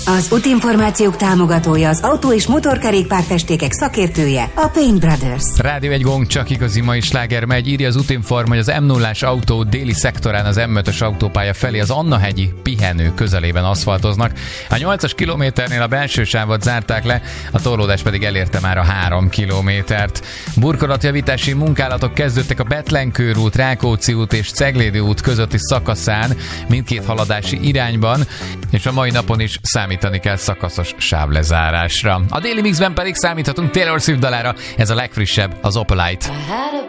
Az útinformációk támogatója, az autó- és motorkerékpárfestékek szakértője, a Paint Brothers. Rádió egy gong, csak igazi mai sláger megy. Írja az Útinform, hogy az M0-ás autó déli szektorán az M5-ös autópálya felé az Annahegyi pihenő közelében aszfaltoznak. A 8-as kilométernél a belső sávot zárták le, a torlódás pedig elérte már a 3 kilométert. Burkolatjavítási munkálatok kezdődtek a Betlen-körút, Rákóczi út és Ceglédi út közötti szakaszán, mindkét haladási irányban, és a mai napon is számítani kell szakaszos sávlezárásra. A déli mixben pedig számíthatunk Taylor Swift dalára, ez a legfrissebb, az Opalite.